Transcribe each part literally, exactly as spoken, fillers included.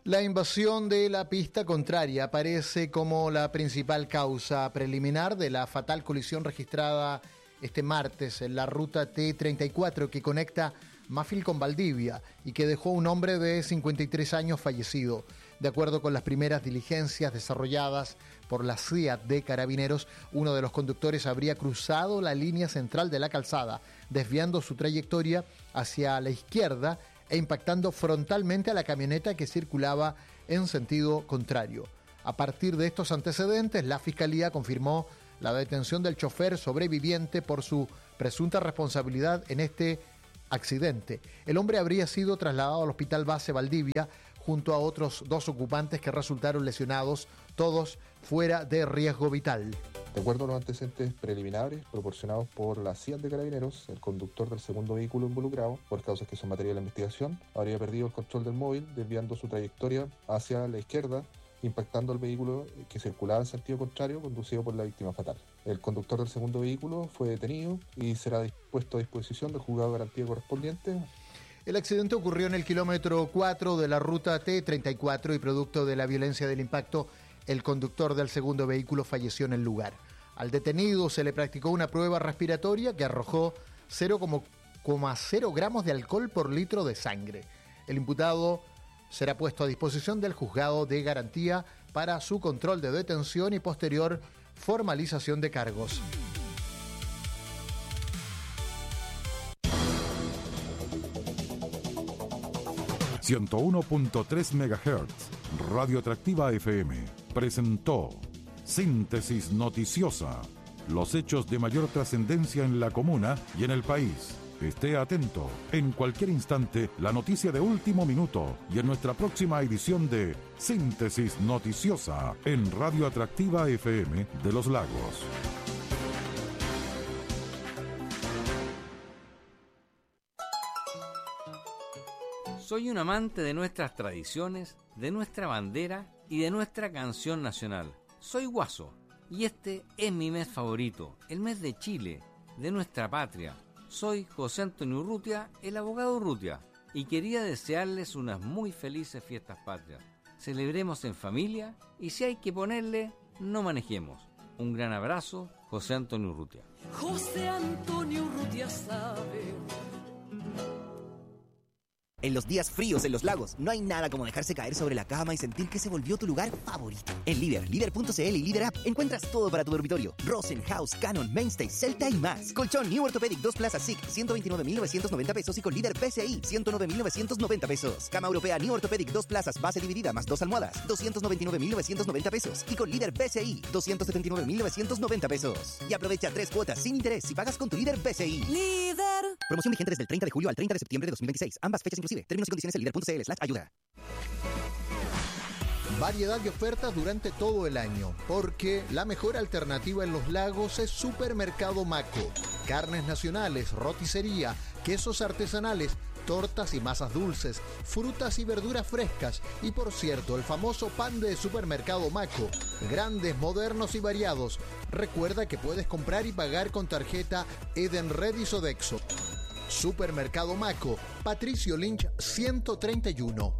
La invasión de la pista contraria aparece como la principal causa preliminar de la fatal colisión registrada este martes en la ruta T treinta y cuatro que conecta Mafil con Valdivia y que dejó un hombre de cincuenta y tres años fallecido. De acuerdo con las primeras diligencias desarrolladas por la C I A T de Carabineros, uno de los conductores habría cruzado la línea central de la calzada, desviando su trayectoria hacia la izquierda e impactando frontalmente a la camioneta que circulaba en sentido contrario. A partir de estos antecedentes, la Fiscalía confirmó la detención del chofer sobreviviente por su presunta responsabilidad en este accidente. El hombre habría sido trasladado al Hospital Base Valdivia junto a otros dos ocupantes que resultaron lesionados, todos fuera de riesgo vital. De acuerdo a los antecedentes preliminares proporcionados por la C I A T de Carabineros, el conductor del segundo vehículo involucrado, por causas que son materia de la investigación, habría perdido el control del móvil, desviando su trayectoria hacia la izquierda, impactando al vehículo que circulaba en sentido contrario, conducido por la víctima fatal. El conductor del segundo vehículo fue detenido y será puesto a disposición del juzgado de garantía correspondiente. El accidente ocurrió en el kilómetro cuatro de la ruta T treinta y cuatro y producto de la violencia del impacto, el conductor del segundo vehículo falleció en el lugar. Al detenido se le practicó una prueba respiratoria que arrojó cero coma cero gramos de alcohol por litro de sangre. El imputado será puesto a disposición del juzgado de garantía para su control de detención y posterior formalización de cargos. ciento uno punto tres megahertz, Radio Atractiva F M, presentó Síntesis Noticiosa, los hechos de mayor trascendencia en la comuna y en el país. Esté atento, en cualquier instante, la noticia de último minuto y en nuestra próxima edición de Síntesis Noticiosa en Radio Atractiva F M de Los Lagos. Soy un amante de nuestras tradiciones, de nuestra bandera y de nuestra canción nacional. Soy Guaso y este es mi mes favorito, el mes de Chile, de nuestra patria. Soy José Antonio Urrutia, el abogado Urrutia, y quería desearles unas muy felices fiestas patrias. Celebremos en familia y si hay que ponerle, no manejemos. Un gran abrazo, José Antonio Urrutia. José Antonio Urrutia sabe. En los días fríos en Los Lagos, no hay nada como dejarse caer sobre la cama y sentir que se volvió tu lugar favorito. En Líder, líder punto c l y Líder App encuentras todo para tu dormitorio. Rosen, House, Canon, Mainstay, Celta y más. Colchón New Orthopedic dos plazas S I C, ciento veintinueve mil novecientos noventa pesos y con Líder P C I, ciento nueve mil novecientos noventa pesos. Cama europea New Orthopedic dos plazas, base dividida más dos almohadas, doscientos noventa y nueve mil novecientos noventa pesos. Y con Líder P C I, doscientos setenta y nueve mil novecientos noventa pesos. Y aprovecha tres cuotas sin interés si pagas con tu Líder P C I. Líder. Promoción vigente desde el treinta de julio al treinta de septiembre de dos mil veintiséis. Ambas fechas inclusive. Términos y condiciones en líder punto c l slash ayuda. Variedad de ofertas durante todo el año, porque la mejor alternativa en Los Lagos es Supermercado Maco. Carnes nacionales, roticería, quesos artesanales, tortas y masas dulces, frutas y verduras frescas y, por cierto, el famoso pan de Supermercado Maco. Grandes, modernos y variados. Recuerda que puedes comprar y pagar con tarjeta Edenred y Sodexo. Supermercado Maco, Patricio Lynch ciento treinta y uno.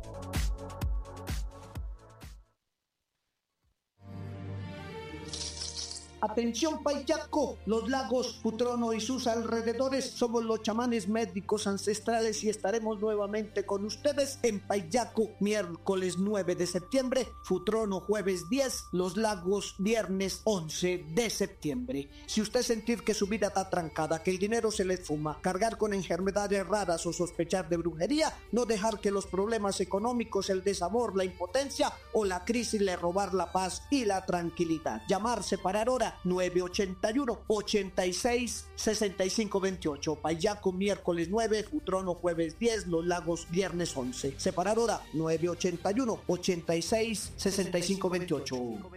Atención Payaco, Los Lagos, Futrono y sus alrededores, somos los chamanes médicos ancestrales y estaremos nuevamente con ustedes en Payaco, miércoles nueve de septiembre, Futrono jueves diez, Los Lagos viernes once de septiembre. Si usted sentir que su vida está trancada, que el dinero se le fuma, cargar con enfermedades raras o sospechar de brujería, no dejar que los problemas económicos, el desamor, la impotencia o la crisis le robar la paz y la tranquilidad. Llamar, separar hora nueve ochenta y uno, ochenta y seis, sesenta y cinco veintiocho. Payaco miércoles nueve, Futrono jueves diez, Los Lagos viernes once. Separar hora nueve ochenta y uno, ochenta y seis, sesenta y cinco veintiocho.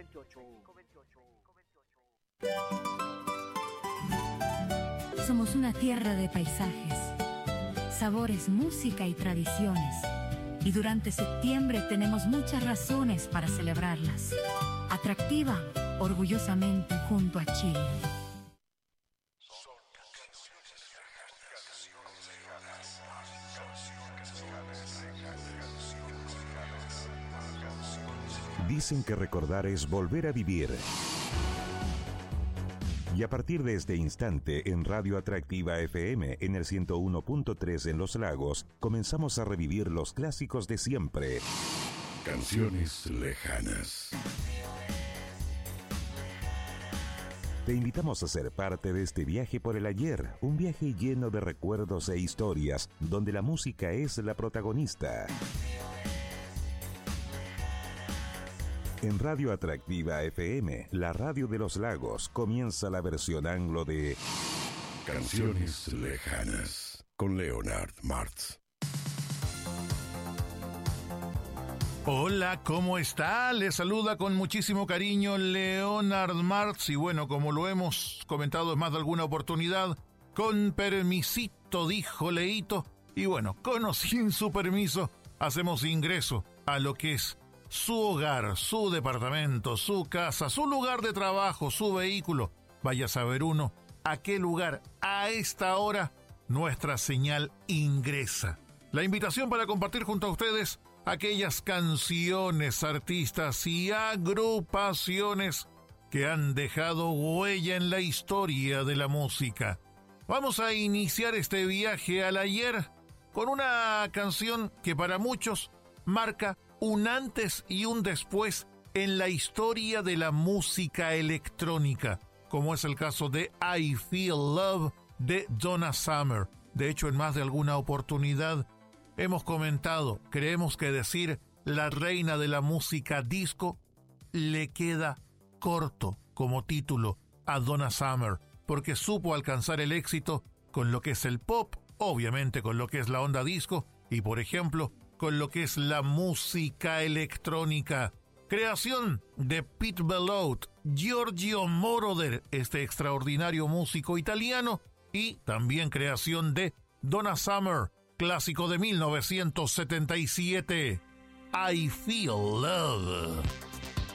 Somos una tierra de paisajes, sabores, música y tradiciones. Y durante septiembre tenemos muchas razones para celebrarlas. Atractiva, orgullosamente junto a Chile. Dicen que recordar es volver a vivir. Y a partir de este instante, en Radio Atractiva F M, en el ciento uno punto tres en Los Lagos, comenzamos a revivir los clásicos de siempre. Canciones lejanas. Te invitamos a ser parte de este viaje por el ayer, un viaje lleno de recuerdos e historias, donde la música es la protagonista. En Radio Atractiva F M, la radio de Los Lagos, comienza la versión anglo de Canciones lejanas, con Leonard Martz. Hola, ¿cómo está? Les saluda con muchísimo cariño Leonard Martz. Y bueno, como lo hemos comentado en más de alguna oportunidad, con permisito, dijo Leito. Y bueno, con o sin su permiso, hacemos ingreso a lo que es su hogar, su departamento, su casa, su lugar de trabajo, su vehículo. Vaya a saber uno a qué lugar a esta hora nuestra señal ingresa. La invitación para compartir junto a ustedes aquellas canciones, artistas y agrupaciones que han dejado huella en la historia de la música. Vamos a iniciar este viaje al ayer con una canción que para muchos marca un antes y un después en la historia de la música electrónica, como es el caso de I Feel Love de Donna Summer. De hecho, en más de alguna oportunidad hemos comentado, creemos que decir la reina de la música disco le queda corto como título a Donna Summer, porque supo alcanzar el éxito con lo que es el pop, obviamente con lo que es la onda disco y, por ejemplo, con lo que es la música electrónica. Creación de Pete Bellotte, Giorgio Moroder, este extraordinario músico italiano, y también creación de Donna Summer, clásico de mil novecientos setenta y siete, I Feel Love.